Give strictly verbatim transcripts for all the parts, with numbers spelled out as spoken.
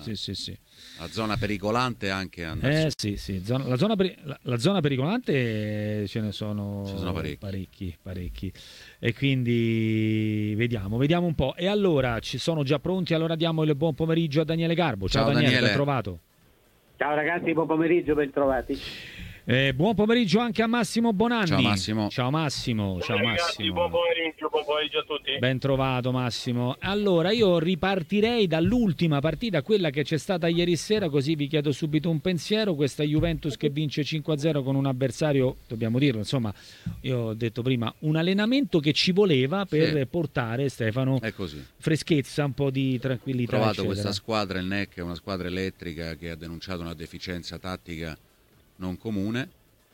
sì, sì, sì. La zona pericolante anche eh sì, sì. Zona, la, zona peri- la, la zona pericolante ce ne sono, ci sono parecchi. parecchi, parecchi. E quindi vediamo, vediamo un po'. E allora ci sono già pronti, allora diamo il buon pomeriggio a Daniele Garbo. Ciao, Ciao Daniele, Daniele, ben trovato. Ciao ragazzi, buon pomeriggio, ben trovati. Eh, buon pomeriggio anche a Massimo Bonanni. Ciao Massimo. Ciao Massimo. Ciao Ciao ragazzi, Massimo. buon pomeriggio, buon pomeriggio a tutti. Ben trovato Massimo. Allora io ripartirei dall'ultima partita, quella che c'è stata ieri sera, così vi chiedo subito un pensiero. Questa Juventus che vince cinque a zero con un avversario, dobbiamo dirlo, insomma, io ho detto prima, un allenamento che ci voleva per sì. portare, Stefano, È così. freschezza, un po' di tranquillità. Ho trovato eccetera. questa squadra, il N E C è una squadra elettrica che ha denunciato una deficienza tattica non comune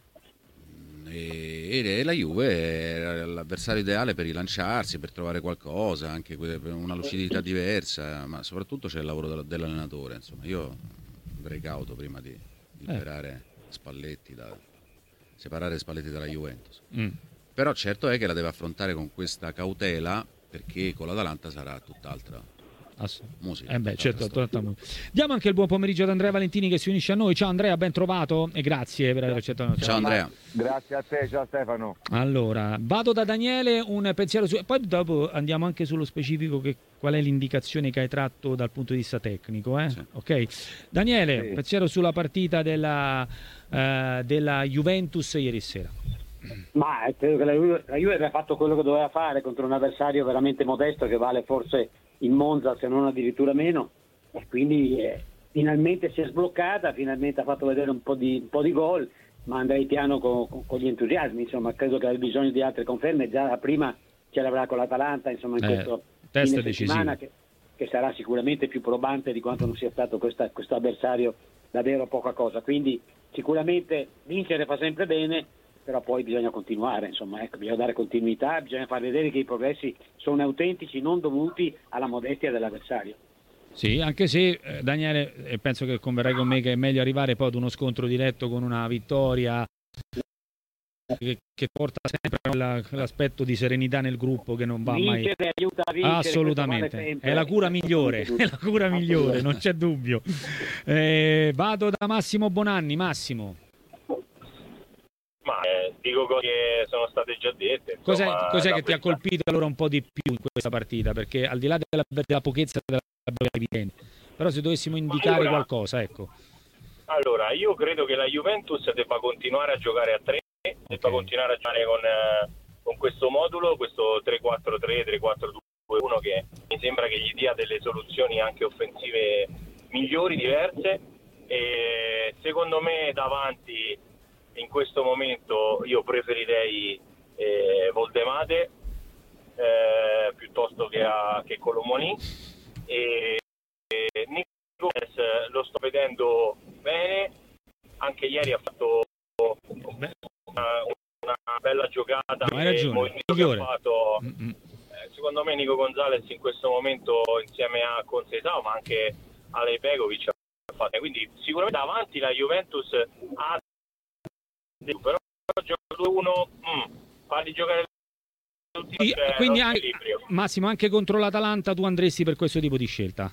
e, e la Juve era l'avversario ideale per rilanciarsi, per trovare qualcosa, anche per una lucidità diversa, ma soprattutto c'è il lavoro dell'allenatore. Insomma, io andrei cauto prima di liberare Spalletti, da, separare Spalletti dalla Juventus. Mm. Però certo è che la deve affrontare con questa cautela, perché con l'Atalanta sarà tutt'altra musica. Eh beh, certo, diamo anche il buon pomeriggio ad Andrea Valentini che si unisce a noi. Ciao Andrea, ben trovato e grazie per aver accettato. Ciao, ciao Andrea. Grazie a te, ciao Stefano. Allora, vado da Daniele, un pensiero su... Poi dopo andiamo anche sullo specifico, che qual è l'indicazione che hai tratto dal punto di vista tecnico, eh? Sì. Ok. Daniele, sì. Pensiero sulla partita della, uh, della Juventus ieri sera. Ma credo che la Juve, la Juve aveva fatto quello che doveva fare contro un avversario veramente modesto, che vale forse in Monza se non addirittura meno, e quindi eh, finalmente si è sbloccata, finalmente ha fatto vedere un po' di, un po' di gol, ma andrei piano con, con, con gli entusiasmi, insomma credo che abbia bisogno di altre conferme. Già la prima ce l'avrà con l'Atalanta, insomma in eh, questo fine settimana, che, che sarà sicuramente più probante di quanto non sia stato questa, questo avversario davvero poca cosa, quindi sicuramente vincere fa sempre bene, però poi bisogna continuare, insomma, ecco, bisogna dare continuità, bisogna far vedere che i progressi sono autentici, non dovuti alla modestia dell'avversario. Sì, anche se eh, Daniele, eh, penso che converrai con me che è meglio arrivare poi ad uno scontro diretto con una vittoria che, che porta sempre la, l'aspetto di serenità nel gruppo, che non va vincere, mai aiuta a vincere, assolutamente vale è la cura migliore, è la cura migliore, non c'è dubbio. Eh, vado da Massimo Bonanni. Massimo, ma eh, dico cose che sono state già dette. Cos'è, insomma, cos'è che questa... ti ha colpito allora un po' di più in questa partita? Perché al di là della, della pochezza della evidente, però se dovessimo indicare allora, qualcosa, ecco. Allora, io credo che la Juventus debba continuare a giocare a tre, okay. debba continuare a giocare con, eh, con questo modulo, questo tre quattro tre, tre quattro due uno, che mi sembra che gli dia delle soluzioni anche offensive migliori, diverse, e secondo me davanti in questo momento io preferirei eh, Voldemade eh, piuttosto che, a, che Colomoni, e, e Nico lo sto vedendo bene, anche ieri ha fatto una, una bella giocata, no, hai ragione, che ha fatto, eh, secondo me Nico Gonzalez in questo momento insieme a Conceição, ma anche a Lepegovic ha fatto, quindi sicuramente davanti la Juventus ha, però gioco due uno, mm, farli giocare tutti, cioè, quindi anche, Massimo, anche contro l'Atalanta tu andresti per questo tipo di scelta?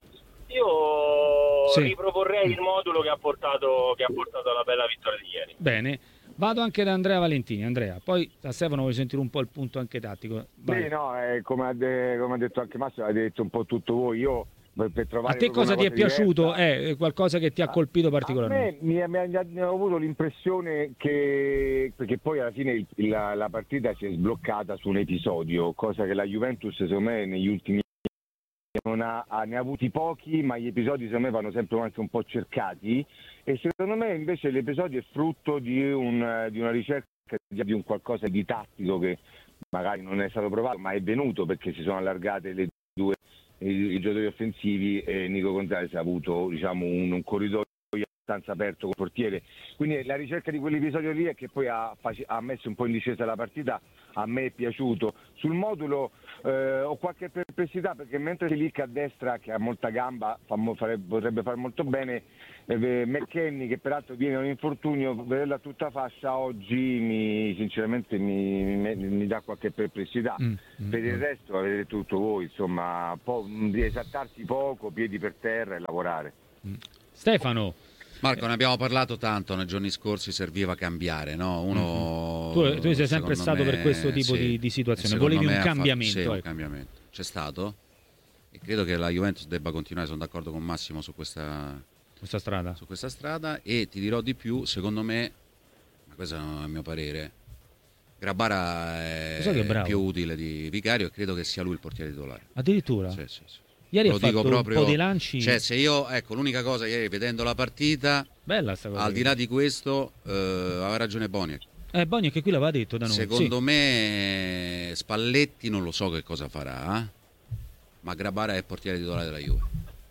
Io sì. riproporrei il modulo che ha portato che ha portato alla bella vittoria di ieri. Bene, vado anche da Andrea Valentini. Andrea, poi a Stefano vuoi sentire un po' il punto anche tattico? Vai. Sì, no, eh, come, ha de- come ha detto anche Massimo, ha detto un po' tutto voi. Io per trovare a te cosa ti è piaciuto? Diversa, è qualcosa che ti ha colpito particolarmente? A me mi, mi, mi ho avuto l'impressione che, perché poi alla fine il, la, la partita si è sbloccata su un episodio, cosa che la Juventus secondo me negli ultimi non ha, ne ha avuti pochi, ma gli episodi secondo me vanno sempre anche un po' cercati, e secondo me invece l'episodio è frutto di, un, di una ricerca di un qualcosa di tattico che magari non è stato provato, ma è venuto perché si sono allargate le due i, i giocatori offensivi, e Nico Gonzalez ha avuto, diciamo, un, un corridoio abbastanza aperto con il portiere, quindi la ricerca di quell'episodio lì è che poi ha, ha messo un po' in discesa la partita. A me è piaciuto, sul modulo eh, ho qualche perplessità, perché mentre Silic a destra, che ha molta gamba, fa, farebbe, potrebbe fare molto bene, eh, McKennie, che peraltro viene un infortunio, vederla a tutta fascia oggi mi, sinceramente mi, mi, mi dà qualche perplessità. Mm, mm, per il mm. resto avete tutto voi, insomma, po- di esattarsi poco, piedi per terra e lavorare. Mm. Stefano. Marco, ne abbiamo parlato tanto nei giorni scorsi, serviva cambiare, no? Uno, mm-hmm. tu, tu sei sempre stato me, per questo tipo sì, di, di situazione, volevi un cambiamento, fatto, sì, ecco. un cambiamento. C'è stato e credo che la Juventus debba continuare, sono d'accordo con Massimo su questa, questa strada. Su questa strada e ti dirò di più, secondo me, ma questo è il mio parere, Grabara è, è più utile di Vicario e credo che sia lui il portiere titolare. Addirittura? Sì, sì, sì. Ieri lo ha fatto dico proprio, un po' di lanci. Cioè, se io, ecco, l'unica cosa ieri vedendo la partita, bella sta cosa, al di là di questo, eh, aveva ragione Boniek. Eh, Boniek che qui l'aveva detto da noi. Secondo sì. me Spalletti non lo so che cosa farà, eh? Ma Grabara è portiere titolare della Juve.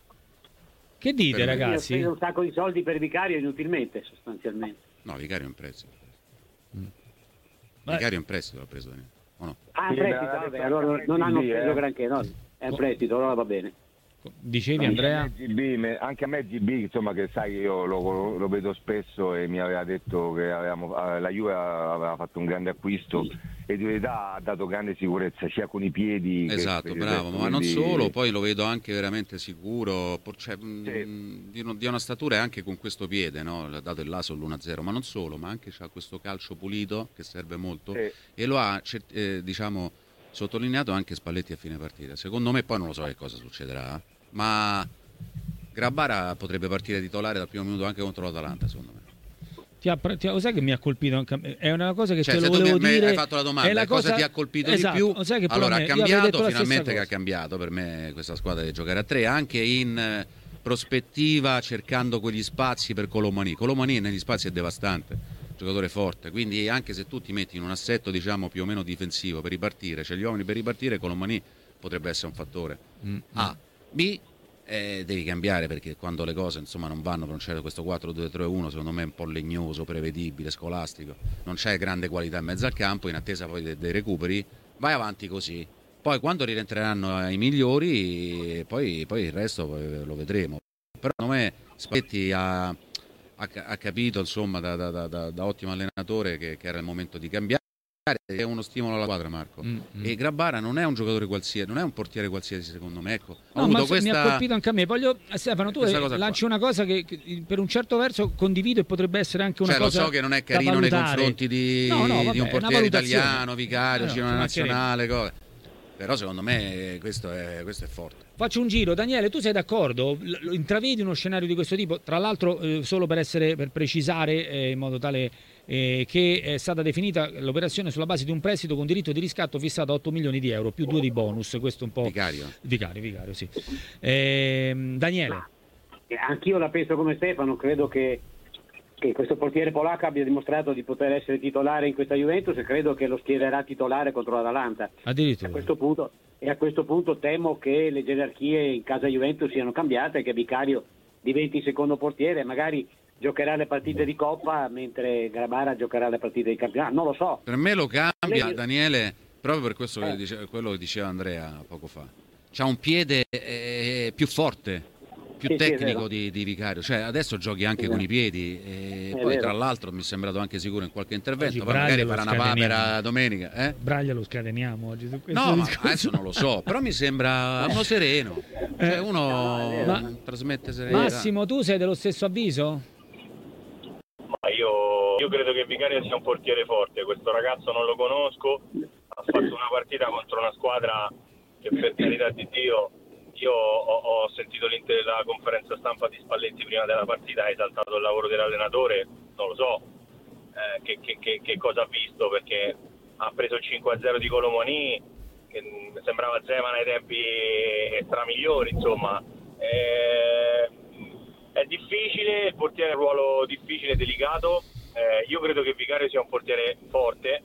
Che dite, per ragazzi? Ho speso un sacco di soldi per Vicario inutilmente, sostanzialmente. No, Vicario è un prestito. Mm. Vicario è un prestito, l'ha preso Daniele, o no? Ah, sì, prestito, vabbè, allora non hanno preso eh. granché, no? È un prestito, allora va bene. Dicevi Andrea? Anche a me G B, anche a me G B, insomma, che sai che io lo, lo vedo spesso e mi aveva detto che avevamo, la Juve aveva fatto un grande acquisto e di verità ha dato grande sicurezza sia con i piedi. Esatto, che bravo, resto, ma non quindi... solo, poi lo vedo anche veramente sicuro, cioè, sì. mh, di, di una statura e anche con questo piede, no? Ha dato il laso l'uno a zero, ma non solo, ma anche c'ha questo calcio pulito che serve molto sì. E lo ha, eh, diciamo, sottolineato anche Spalletti a fine partita. Secondo me poi non lo so che cosa succederà, ma Grabara potrebbe partire titolare dal primo minuto anche contro l'Atalanta, secondo me. Ti ha, ti ha, sai che mi ha colpito anche, è una cosa che cioè, te se lo volevo tu mi, dire. Hai fatto la domanda, la cosa, cosa ti ha colpito esatto, di più? Sai che allora me, ha cambiato, finalmente che ha cambiato per me questa squadra di giocare a tre, anche in prospettiva cercando quegli spazi per Colomani. Colomani negli spazi è devastante, giocatore forte, quindi anche se tu ti metti in un assetto diciamo più o meno difensivo per ripartire, c'è gli uomini per ripartire, Colomani potrebbe essere un fattore. Mm. A. B. Eh, devi cambiare perché quando le cose insomma non vanno, non c'è questo quattro due tre uno secondo me è un po' legnoso, prevedibile, scolastico, non c'è grande qualità in mezzo al campo, in attesa poi dei, dei recuperi, vai avanti così, poi quando rientreranno i migliori poi, poi il resto poi lo vedremo, però secondo me Spalletti ha, ha, ha capito insomma da, da, da, da ottimo allenatore che, che era il momento di cambiare. È uno stimolo alla squadra, Marco. Mm, mm. E Grabara non è un giocatore qualsiasi, non è un portiere qualsiasi, secondo me. Ecco, no, avuto ma questa... mi ha colpito anche a me. Voglio, Stefano, tu lanci qua. Una cosa che, che per un certo verso condivido e potrebbe essere anche una cioè, cosa. Lo so che non è carino nei confronti di, no, no, vabbè, di un portiere italiano, Vicario, no, no, cinema nazionale, cose. Però secondo me questo è, questo è forte. Faccio un giro, Daniele, tu sei d'accordo? L- intravedi uno scenario di questo tipo? Tra l'altro, eh, solo per essere per precisare eh, in modo tale eh, che è stata definita l'operazione sulla base di un prestito con diritto di riscatto fissato a otto milioni di euro più due di bonus. Questo un po'. Vicario. Vicario, Vicario, sì. Eh, Daniele. Anch'io la penso come Stefano, credo che. che questo portiere polacco abbia dimostrato di poter essere titolare in questa Juventus e credo che lo schiererà titolare contro l'Atalanta. Addirittura. A questo punto, e a questo punto temo che le gerarchie in casa Juventus siano cambiate, che Vicario diventi secondo portiere, magari giocherà le partite di Coppa mentre Grabara giocherà le partite di campionato, non lo so. Per me lo cambia, Lei... Daniele, proprio per questo eh. che dice, quello che diceva Andrea poco fa. C'ha un piede eh, più forte. più sì, tecnico sì, di, di Vicario, cioè adesso giochi anche sì, con i piedi e poi vero. Tra l'altro mi è sembrato anche sicuro in qualche intervento, poi magari farà una papera domenica eh? Braglia lo scateniamo oggi su questo no discorso. Ma adesso non lo so, però mi sembra uno sereno, cioè uno eh, ma, trasmette serenità. Massimo, tu sei dello stesso avviso? Ma io, io credo che Vicario sia un portiere forte, questo ragazzo non lo conosco, ha fatto una partita contro una squadra che per carità di Dio. Io ho, ho sentito la conferenza stampa di Spalletti prima della partita, ha esaltato il lavoro dell'allenatore, non lo so eh, che, che, che, che cosa ha visto, perché ha preso il cinque a zero di Colomani, che sembrava Zeman ai tempi extra migliori, insomma. Eh, è difficile, il portiere è un ruolo difficile e delicato, eh, io credo che Vicario sia un portiere forte,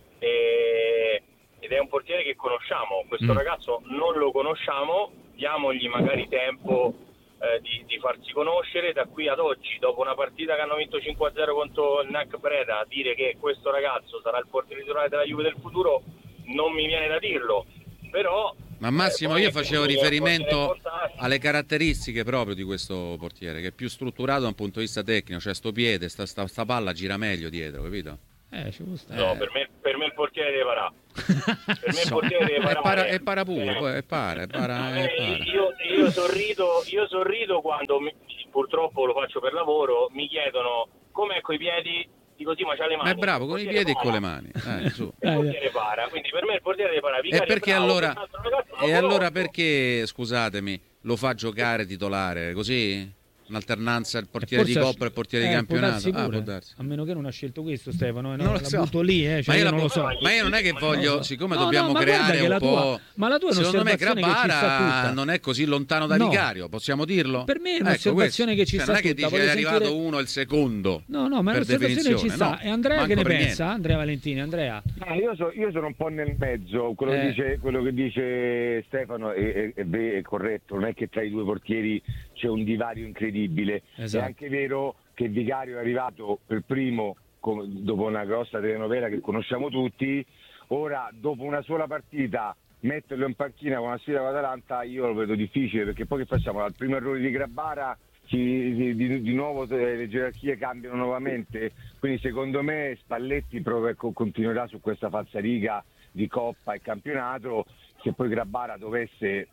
e, ed è un portiere che conosciamo, questo mm. ragazzo non lo conosciamo, diamogli magari tempo eh, di, di farsi conoscere. Da qui ad oggi, dopo una partita che hanno vinto cinque a zero contro il N A C Breda, dire che questo ragazzo sarà il portiere titolare della Juve del futuro non mi viene da dirlo, però... Ma Massimo, eh, io facevo poi, riferimento alle caratteristiche proprio di questo portiere, che è più strutturato da un punto di vista tecnico, cioè sto piede, sta, sta, sta palla gira meglio dietro, capito? Eh, ci può stare. No, per me, per me il portiere deve parare. Per me il portiere deve E parare. para, e para pure, Eh. poi è para, è para, è para. Io, io sorrido, io sorrido quando mi- purtroppo lo faccio per lavoro, mi chiedono com'è coi piedi, dico sì, ma c'ha le mani. Ma è bravo Il con i portiere piedi e con le para. mani. Eh, su. Il portiere para, quindi per me il portiere deve parare. E Vicario è perché bravo, allora, quest'altro ragazzo non e lo allora conosco. perché, scusatemi, lo fa giocare titolare così? Un'alternanza il portiere di Forse Coppa e il portiere eh, di può darsi campionato? Ah, pure. può darsi. A meno che non ha scelto questo Stefano, eh, no, Non lo la so. butto lì, eh, cioè ma, io io la non lo pu- so. ma io non è che voglio, No, siccome no, dobbiamo no, ma creare guarda che un la po', tua- ma la tua è secondo me un'osservazione che ci sta Grabara tutta. non è così lontano da No. Vicario, possiamo dirlo? Per me è Ecco, un'osservazione questo. che ci Cioè, sta non è che tutta, dice è voglio arrivato sentire- uno il secondo. No, no, ma è per un'osservazione che ci definizione, sta. no. E Andrea Manco che ne per pensa? niente. Andrea Valentini, Andrea. Ah, io, so- io sono un po' nel mezzo, quello, Eh. che, dice, quello che dice Stefano è, è- è ve- è corretto, non è che tra i due portieri c'è un divario incredibile, Esatto. è anche vero che Vicario è arrivato per primo com- dopo una grossa telenovela che conosciamo tutti, ora dopo una sola partita metterlo in panchina con una sfida con l'Atalanta io lo vedo difficile, perché poi che facciamo? Al primo errore di Grabara ci- di, di- di nuovo eh, le gerarchie cambiano nuovamente, quindi secondo me Spalletti prov- co- continuerà su questa falsariga di Coppa e campionato. Se poi Grabara dovesse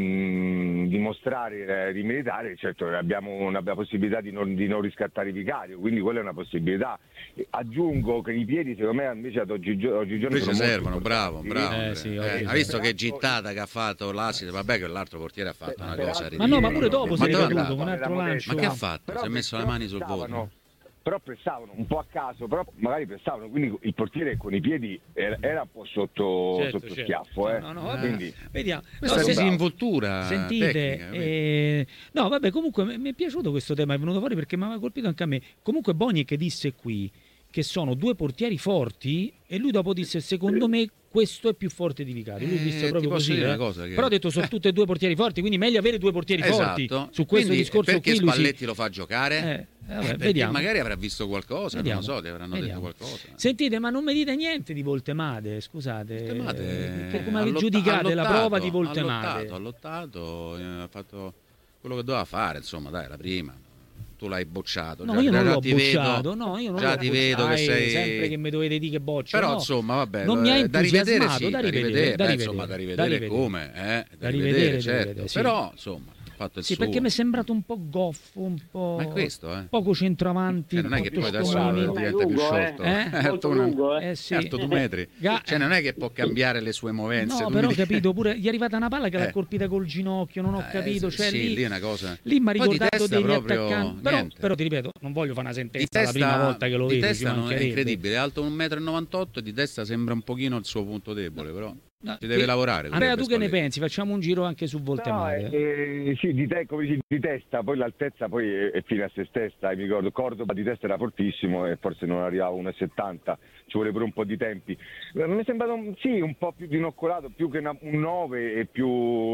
mh, dimostrare eh, di meritare, certo abbiamo una, la possibilità di non, di non riscattare Vicario, quindi quella è una possibilità. E aggiungo che i piedi secondo me invece ad oggi, oggigiorno Invece sono molto servono, bravo, importanti. bravo. Eh, Andrea. sì, Eh, oggi ha sì. visto che gittata che ha fatto l'Assist, vabbè che l'altro portiere ha fatto una Peraltro- cosa Ma ridicolosa. no, ma pure dopo Ma si è dove è ricaduto andato? con un altro lancio. Ma che ha fatto? Però Si è messo le però mani sul prestavano- volto. Però prestavano un po' a caso, però magari prestavano, quindi il portiere con i piedi era, era un po' sotto, Certo, sotto certo. schiaffo. Eh. No, no, vabbè. Quindi, Vediamo. Questa No, è se- disinvoltura Sentite, tecnica, capito? eh, no vabbè comunque mi mi è piaciuto questo tema, è venuto fuori perché mi aveva colpito anche a me. Comunque Boni che disse qui che sono due portieri forti e lui dopo disse secondo me questo è più forte di Vicario. Lui Eh, disse ti proprio posso così. dire eh. una cosa che- Però ha detto sono tutti e due portieri forti, quindi meglio avere due portieri forti. Esatto. Su questo Quindi, discorso perché qui lui si- Spalletti lo fa giocare? Eh, vabbè, Perché vediamo. magari avrà visto qualcosa, Vediamo. non lo so, ti avranno Vediamo. detto qualcosa. Sentite, ma non mi dite niente di Voltemade, scusate. Voltemade, Eh, che- eh, come ha avete lotta- giudicate ha la lottato, prova di Ha Voltemade? lottato, ha lottato, eh, ha fatto quello che doveva fare, insomma, dai, la prima. Tu l'hai bocciato. No, già, io non già l'ho ti bocciato, vedo, no, io non già l'ho ti bocciato. vedo che Dai, sei sempre che mi dovete dire che boccio. Però no. insomma, vabbè, non mi ha da rivedere entusiasmato, sì, da da rivedere, rivedere, da beh, rivedere, insomma, da da rivedere rivedere. come, eh, da, Da rivedere, rivedere, da certo. rivedere, sì. Però insomma, ha fatto il Sì, suo. perché mi è sembrato un po' goffo, un po'. Ma è questo, eh. Poco centravanti. Cioè, non è che molto poi adesso scolini. Ma è diventa più lungo, eh. sciolto. Eh? Certo, Molto una- lungo, eh. Eh sì. certo, due metri. Ga- Cioè, non è che può cambiare le sue movenze. No, tu però ho mi dici- capito pure. Gli è arrivata una palla che l'ha Eh. colpita col ginocchio, non ho Eh, capito. sì, Cioè, sì, lì, lì è una cosa. lì mi ha Poi di ricordato testa degli proprio attaccanti. Però, niente. però ti ripeto, non voglio fare una Di sentenza la testa, prima volta che lo di vedo. ci testa non è mancherebbe. incredibile, è alto un metro e novantotto e di testa sembra un pochino il suo punto debole, però No, ci deve che- lavorare. Andrea, per tu che ne Spalletti. pensi? Facciamo un giro anche su No, Voltemade. eh, eh, sì, di, te, come dici, di testa, poi l'altezza poi è, è fine a se stessa, mi ricordo Cordoba di testa era fortissimo e forse non arrivava a uno e settanta, ci vuole pure un po' di tempi. Eh, Mi è sembrato un- sì, un po' più dinoccolato, più che una- un nove e più,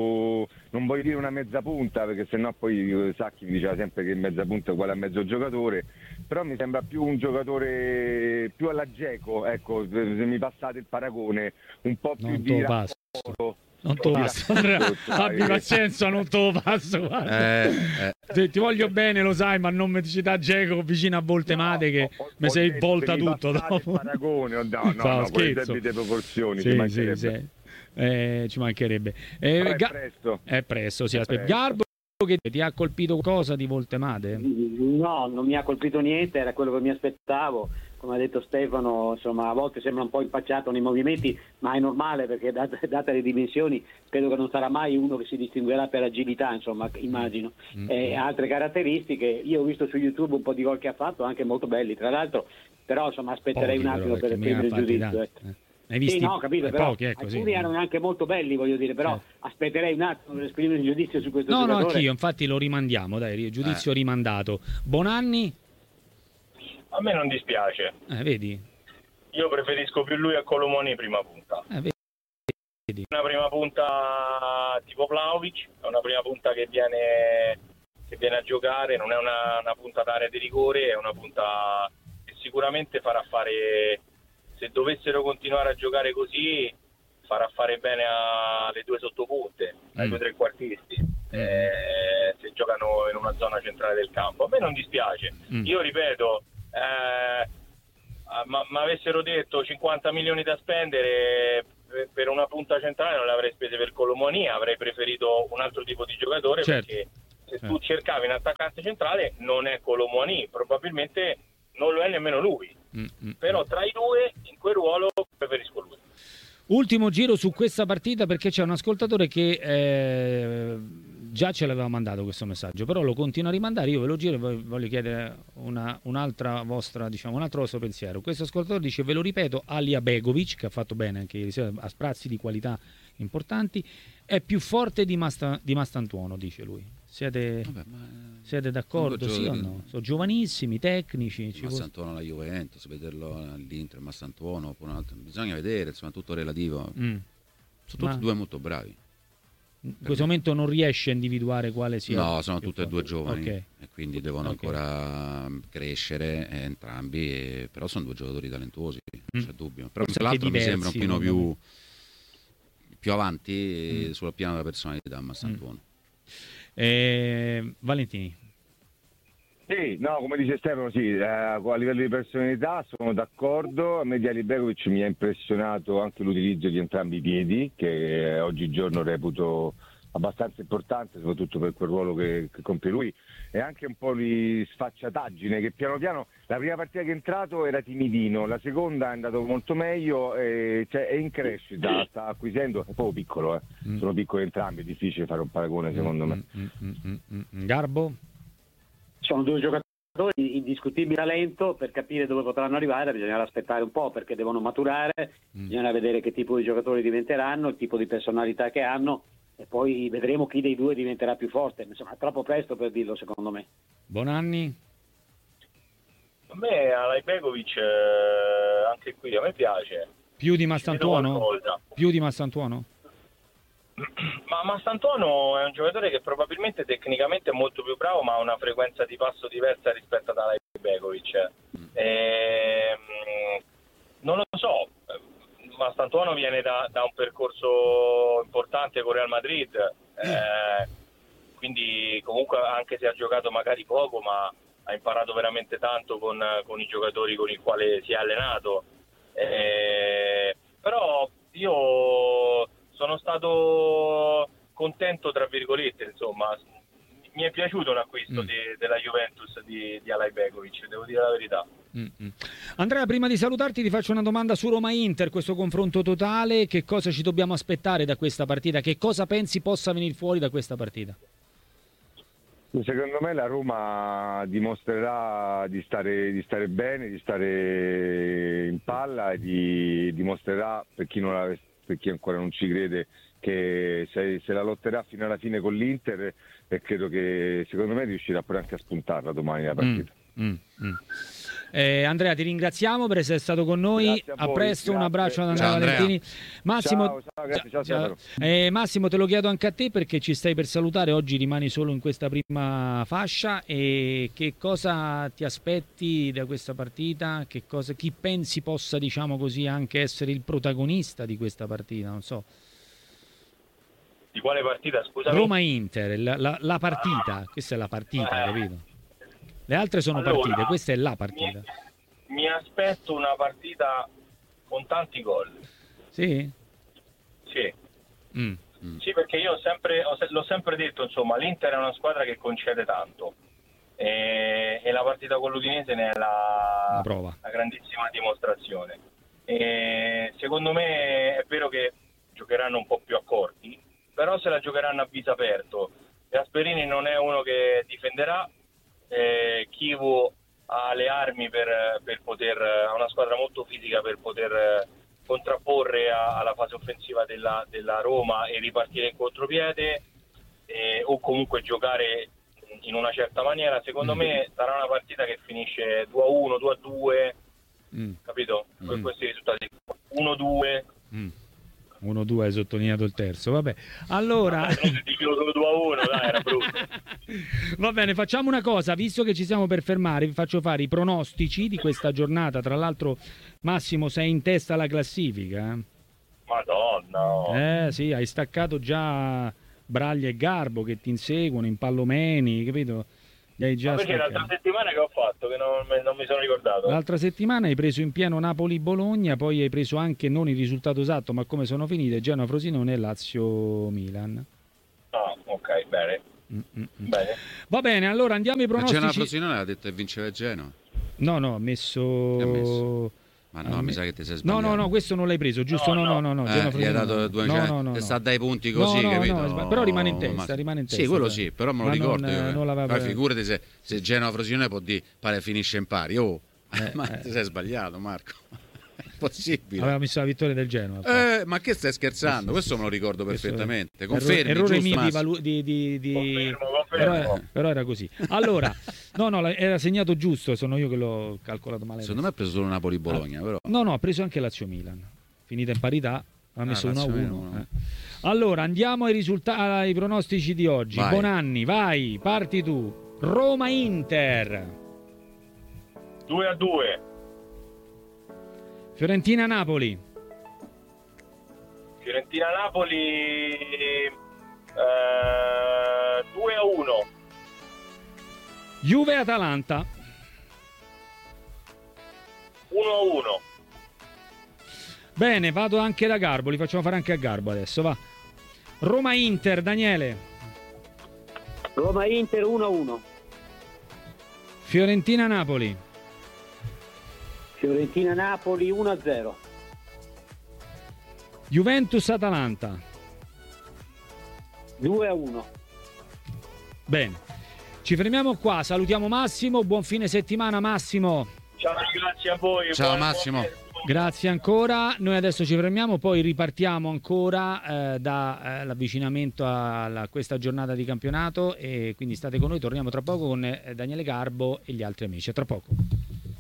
non voglio dire una mezza punta, perché sennò poi eh, Sacchi mi diceva sempre che mezza punta è uguale a mezzo giocatore, però mi sembra più un giocatore più alla Dzeko, ecco, se se mi passate il paragone, un po' più Non te di lo passo. raccordo. Non te lo passo, Andrea. Sai, Abbi pazienza, non te lo passo. Guarda. Eh, eh. Ti, ti voglio bene, lo sai, ma non mi cita Geco vicino a Voltemade che No, ho- mi ho sei detto volta che mi tutto passate dopo. il paragone, no, no, Fa no, con le scherzo. debite proporzioni, ci Sì, sì, mancherebbe. sì. Eh, ci mancherebbe. Eh, Però è Ga- presto. è presto, sì, È aspetta. presto. Garbo, che ti ha colpito cosa di Voltemade? No, non mi ha colpito niente, era quello che mi aspettavo. Come ha detto Stefano, insomma, a volte sembra un po' impacciato nei movimenti, ma è normale perché date, date le dimensioni credo che non sarà mai uno che si distinguerà per agilità, insomma, immagino. Mm. E altre caratteristiche, io ho visto su YouTube un po' di gol che ha fatto, anche molto belli, tra l'altro, però insomma aspetterei Pochi, un attimo però, per perché prendere il mica ha fatti giudizio. tanti, ecco. eh. Ne hai visti Sì, no, capito, eh, però pochi, ecco, sì. alcuni erano anche molto belli, voglio dire, però Certo. aspetterei un attimo per esprimere il giudizio su questo No, no, giocatore. anch'io, infatti lo rimandiamo, dai, giudizio Eh. rimandato. Bonanni? A me non dispiace. Eh, vedi? Io preferisco più lui a Colomoni prima punta. Eh, vedi? Una prima punta tipo Vlahovic, è una prima punta che viene, che viene a giocare, non è una, una punta d'area di rigore, è una punta che sicuramente farà fare, se dovessero continuare a giocare così, farà fare bene alle due sottopunte, ai Mm. due trequartisti, eh, se giocano in una zona centrale del campo. A me non dispiace. Mm. Io ripeto, eh, ma, ma avessero detto cinquanta milioni da spendere per- per una punta centrale, non le avrei spese per Colomoni, avrei preferito un altro tipo di giocatore, Certo. perché se Certo. tu cercavi un attaccante centrale non è Colomoni, probabilmente non lo è nemmeno lui. Mm, mm, Però tra i due, in quel ruolo, preferisco lui. Ultimo giro su questa partita, perché c'è un ascoltatore che eh, già ce l'aveva mandato questo messaggio, però lo continua a rimandare. Io ve lo giro e vo- voglio chiedere una- un'altra vostra, diciamo, un altro vostro pensiero. Questo ascoltatore dice, ve lo ripeto, Alija Begovic, che ha fatto bene anche ieri sera, a sprazzi di qualità importanti, è più forte di, Masta, di Mastantuono, dice lui. Siete, Vabbè, ma siete d'accordo, Sono sì o giocatori- no? Sono giovanissimi, tecnici. ci può- Massantuono alla Juventus, vederlo all'Inter, Massantuono, oppure un altro- bisogna vedere, insomma, tutto relativo. Mm. Sono Ma- tutti e due molto bravi. In questo momento non riesce a individuare quale sia. No, sono più tutte e forte. due giovani Ok. e quindi devono Ok. ancora crescere eh, entrambi, e- però sono due giocatori talentuosi, non Mm. c'è dubbio. Però Forse tra l'altro anche mi sembra un diversi, pochino no? più, più avanti Mm. sul piano della personalità Massantuono. Eh, Valentini. Sì, no, come dice Stefano, sì, eh, a livello di personalità sono d'accordo. A me di Ali Begovic mi ha impressionato anche l'utilizzo di entrambi i piedi, che eh, oggigiorno reputo abbastanza importante, soprattutto per quel ruolo che, che compie lui, e anche un po' di sfacciataggine, che piano piano, la prima partita che è entrato era timidino, la seconda è andato molto meglio, e, cioè, è in crescita, sta acquisendo, è poco piccolo, eh. Mm. sono piccoli entrambi, è difficile fare un paragone secondo me. Mm, mm, mm, mm, mm. Garbo? Sono due giocatori di indiscutibile talento, per capire dove potranno arrivare bisognerà aspettare un po', perché devono maturare, Mm. bisogna vedere che tipo di giocatori diventeranno, il tipo di personalità che hanno, e poi vedremo chi dei due diventerà più forte. Insomma, è troppo presto per dirlo, secondo me. Bonanni? A me Alaj Begovic, eh, anche qui, a me piace. Più di Ci vedo Mastantuono? qualcosa. Più di Mastantuono? Ma Mastantuono è un giocatore che probabilmente tecnicamente è molto più bravo, ma ha una frequenza di passo diversa rispetto ad Alaj Begovic. Ehm, non lo so, Mastantuono viene da, da un percorso importante con Real Madrid, eh, quindi comunque anche se ha giocato magari poco, ma ha imparato veramente tanto con, con i giocatori con i quali si è allenato. Eh, però io sono stato contento, tra virgolette, insomma, mi è piaciuto l'acquisto Mm. di, della Juventus di, di Alaj Begovic, devo dire la verità. Mm, mm. Andrea, prima di salutarti ti faccio una domanda su Roma-Inter, questo confronto totale, che cosa ci dobbiamo aspettare da questa partita? Che cosa pensi possa venire fuori da questa partita? Secondo me la Roma dimostrerà di stare, di stare bene, di stare in palla, e di, dimostrerà, per chi, non la, per chi ancora non ci crede, che se, se la lotterà fino alla fine con l'Inter, e credo che secondo me riuscirà pure anche a spuntarla domani la partita. Mm, mm, mm. Eh, Andrea, ti ringraziamo per essere stato con noi. Grazie a A, voi, presto, un grazie. abbraccio ad Andrea Ciao, Andrea. Valentini. Massimo, Ciao, ciao, grazie, ciao, ciao. Stefano. Eh, Massimo, te lo chiedo anche a te, perché ci stai per salutare. Oggi rimani solo in questa prima fascia. E che cosa ti aspetti da questa partita? Che cosa, chi pensi possa, diciamo così, anche essere il protagonista di questa partita? Non so. Di quale partita, scusami? Roma-Inter, la, la- la partita. Questa è la partita, Eh. capito? Le altre sono Allora, partite, questa è la partita. Mi, mi aspetto una partita con tanti gol. Sì? Sì. Mm. Sì, perché io ho sempre, ho se- l'ho sempre detto, insomma, l'Inter è una squadra che concede tanto. E, e la partita con l'Udinese ne è la, La prova. la grandissima dimostrazione. E secondo me è vero che giocheranno un po' più accorti, però se la giocheranno a viso aperto. Gasperini non è uno che difenderà, eh, Chivu ha le armi per, per poter, ha una squadra molto fisica per poter eh, contrapporre a- alla fase offensiva della, della Roma e ripartire in contropiede, eh, o comunque giocare in una certa maniera. Secondo Mm. me sarà una partita che finisce due a uno, due a due, Mm. capito? Per Mm. questi risultati uno due. Mm. uno due, hai sottolineato il terzo. Vabbè, allora Se no, se dicevo solo due a uno, dai, era brutto. va bene, facciamo una cosa, visto che ci siamo per fermare, vi faccio fare i pronostici di questa giornata. Tra l'altro, Massimo, sei in testa alla classifica. eh? Madonna. Eh sì, hai staccato già Braglia e Garbo che ti inseguono, Impallomeni, capito? Li hai già Ma perché staccati. l'altra settimana che ho fatto che non, me- non mi sono ricordato? L'altra settimana hai preso in pieno Napoli-Bologna, poi hai preso anche non il risultato esatto, ma come sono finite Genoa-Frosinone e Lazio-Milan. Ah, ok, bene. Mm-mm. Bene. Va bene, allora andiamo ai Ma Genoa pronostici. Frosinone ha detto che vinceva il Genoa. No, no, ho messo... Che ha messo? Ma no, Ah, mi me- sa che ti sei No, sbagliato. no, no, questo non l'hai preso, giusto? No, No, no, no, no, Eh, Genoa gli hai Frosinone dato no. due, No, cioè, no, no, ti no. sta dai punti No, così, no, capito? no, sba- però rimane in testa, Ma- rimane in Sì, testa, quello cioè. sì, però me lo Ma ricordo. non, io, eh, eh. non l'aveva- Poi figurati se, se Genoa Frosinone può dire pare finisce in pari. Oh, Eh, ma eh. ti sei sbagliato, Marco. È possibile. Aveva messo la vittoria del Genoa. Eh, ma che stai scherzando? Sì, sì, Questo sì. me lo ricordo Questo è- perfettamente. errore- Confermi, errore giusto, mio di, Massimo? valu- di, di, di- Confermo, Però, confermo. è- però era così. Allora, no, no, la- era segnato giusto, sono io che l'ho calcolato male. Secondo me ha preso solo Napoli-Bologna, però. No, no, ha preso anche Lazio-Milan. Finita in parità, ha messo uno a Lazio-Milan, uno. uno a uno. Allora, andiamo ai risultati, ai pronostici di oggi. Vai. Bonanni, vai, parti tu. Roma-Inter, due a due. Fiorentina-Napoli, Fiorentina-Napoli eh, due a uno. Juve-Atalanta, uno a uno. bene, vado anche da Garbo, li facciamo fare anche a Garbo adesso, va. Roma-Inter, Daniele, Roma-Inter uno a uno. Fiorentina-Napoli, Fiorentina-Napoli uno a zero. Juventus-Atalanta, due a uno. bene. Ci fermiamo qua, salutiamo Massimo, buon fine settimana Massimo. Ciao, grazie a voi. Ciao, Buon- Massimo. Grazie ancora, noi adesso ci fermiamo, poi ripartiamo ancora eh, dall'avvicinamento a questa giornata di campionato e quindi state con noi, torniamo tra poco con eh, Daniele Garbo e gli altri amici, a tra poco.